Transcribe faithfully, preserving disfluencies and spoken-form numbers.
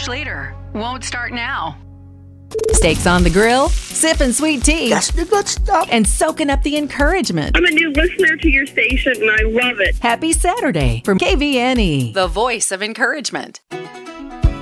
later won't start now. Steaks on the grill, sipping sweet tea. That's the good stuff. And soaking up the encouragement. I'm a new listener to your station, and I love it. Happy Saturday from K V N E, the voice of encouragement.